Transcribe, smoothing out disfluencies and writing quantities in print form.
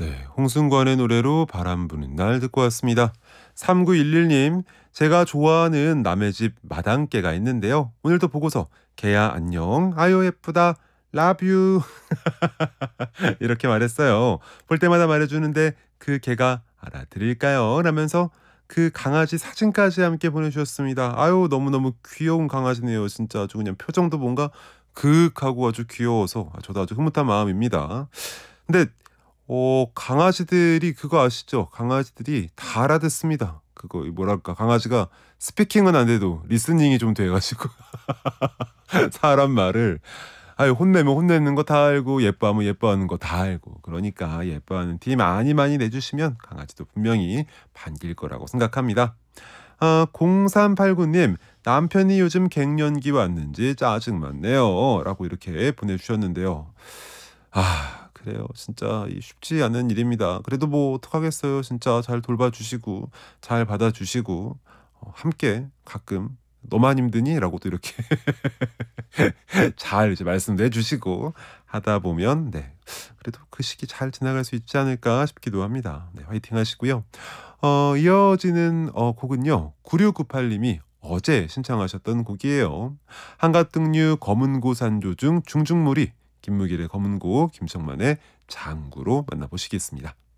네, 홍승관의 노래로 바람 부는 날 듣고 왔습니다. 3911님, 제가 좋아하는 남의 집 마당개가 있는데요. 오늘도 보고서 개야 안녕, 아유 예쁘다, love you 이렇게 말했어요. 볼 때마다 말해주는데 그 개가 알아들을까요? 라면서 그 강아지 사진까지 함께 보내주셨습니다. 아유 너무너무 귀여운 강아지네요. 진짜 아주 그냥 표정도 뭔가 그윽하고 아주 귀여워서 저도 아주 흐뭇한 마음입니다. 근데 강아지들이 그거 아시죠? 강아지들이 다 알아듣습니다. 그거 뭐랄까 강아지가 스피킹은 안 돼도 리스닝이 좀 돼 가지고 사람 말을 혼내면 혼내는 거 다 알고 예뻐하면 예뻐하는 거 다 알고 그러니까 예뻐하는 티 많이 내주시면 강아지도 분명히 반길 거라고 생각합니다. 0389님 남편이 요즘 갱년기 왔는지 짜증 많네요 라고 이렇게 보내주셨는데요. 그래요. 진짜 이 쉽지 않은 일입니다. 그래도 뭐 어떡하겠어요. 진짜 잘 돌봐주시고 잘 받아주시고 함께 가끔 "너만 힘드니?"라고도 이렇게 잘 이제 말씀도 해 주시고 하다 보면 네 그래도 그 시기 잘 지나갈 수 있지 않을까 싶기도 합니다. 네 화이팅 하시고요. 이어지는 곡은요. 9698 님이 어제 신청하셨던 곡이에요. 한가등류 검은고 산조 중 중중무리 김무길의 검은고 김청만의 장구로 만나보시겠습니다.